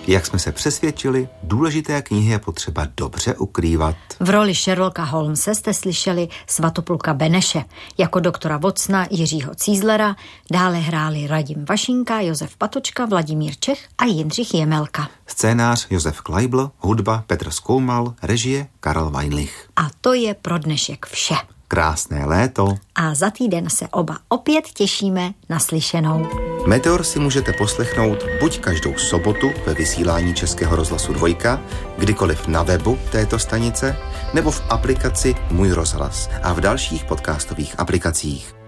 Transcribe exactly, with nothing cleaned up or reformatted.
Jak jsme se přesvědčili, důležité knihy je potřeba dobře ukrývat. V roli Sherlocka Holmese jste slyšeli Svatopluka Beneše, jako doktora Watsona Jiřího Cízlera, dále hráli Radim Vašinka, Josef Patočka, Vladimír Čech a Jindřich Jemelka. Scénář Josef Kleibl, hudba Petr Skoumal, režie Karel Weinlich. A to je pro dnešek vše. Krásné léto. A za týden se oba opět těšíme na slyšenou. Meteor si můžete poslechnout buď každou sobotu ve vysílání Českého rozhlasu Dvojka, kdykoliv na webu této stanice, nebo v aplikaci Můj rozhlas a v dalších podcastových aplikacích.